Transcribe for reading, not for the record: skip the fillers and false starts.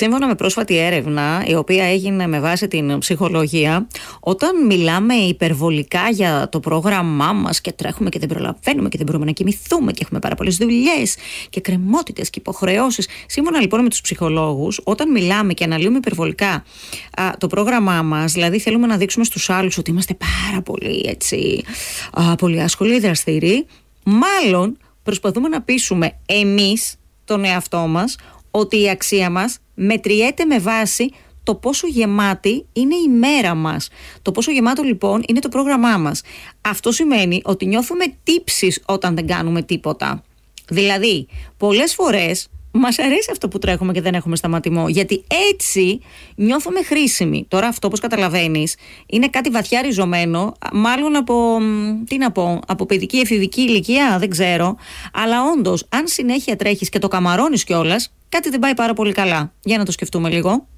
σύμφωνα με πρόσφατη έρευνα, η οποία έγινε με βάση την ψυχολογία, όταν μιλάμε υπερβολικά για το πρόγραμμά μας και τρέχουμε και δεν προλαβαίνουμε και δεν μπορούμε να κοιμηθούμε και έχουμε πάρα πολλές δουλειές και κρεμότητες και υποχρεώσεις. Σύμφωνα λοιπόν με τους ψυχολόγους, όταν μιλάμε και αναλύουμε υπερβολικά το πρόγραμμά μας, δηλαδή θέλουμε να δείξουμε στους άλλους ότι είμαστε πάρα πολύ έτσι, πολύ άσχολοι, δραστήριοι, μάλλον προσπαθούμε να πείσουμε εμείς τον εαυτό μας ότι η αξία μας μετριέται με βάση το πόσο γεμάτη είναι η μέρα μας. Το πόσο γεμάτο λοιπόν είναι το πρόγραμμά μας. Αυτό σημαίνει ότι νιώθουμε τύψεις όταν δεν κάνουμε τίποτα. Δηλαδή, πολλές φορές μας αρέσει αυτό που τρέχουμε και δεν έχουμε σταματημό, γιατί έτσι νιώθουμε χρήσιμοι. Τώρα αυτό, όπως καταλαβαίνεις, είναι κάτι βαθιά ριζωμένο, μάλλον από παιδική εφηβική ηλικία, δεν ξέρω. Αλλά όντως, αν συνέχεια τρέχεις και το καμαρώνεις κιόλας, κάτι δεν πάει πάρα πολύ καλά. Για να το σκεφτούμε λίγο.